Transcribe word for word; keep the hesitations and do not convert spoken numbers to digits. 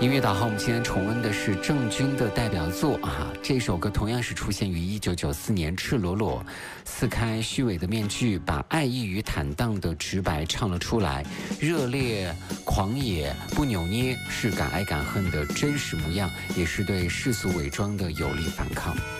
音乐导航，我们今天重温的是郑钧的代表作啊，这首歌同样是出现于一九九四年，赤裸裸撕开虚伪的面具，把爱意与坦荡的直白唱了出来，热烈狂野不扭捏，是敢爱敢恨的真实模样，也是对世俗伪装的有力反抗。